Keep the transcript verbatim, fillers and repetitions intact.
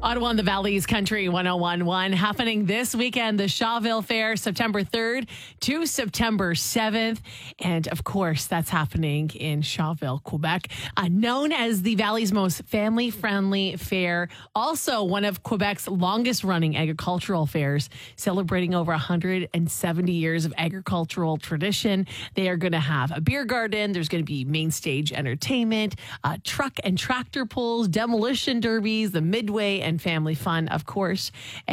Ottawa and the Valley's Country one oh one point one happening this weekend, the Shawville Fair, September third to September seventh. And of course, that's happening in Shawville, Quebec, uh, known as the Valley's most family-friendly fair. Also, one of Quebec's longest-running agricultural fairs, celebrating over one hundred seventy years of agricultural tradition. They are going to have a beer garden. There's going to be main stage entertainment, uh, truck and tractor pulls, demolition derbies, the midway, and family fun, of course.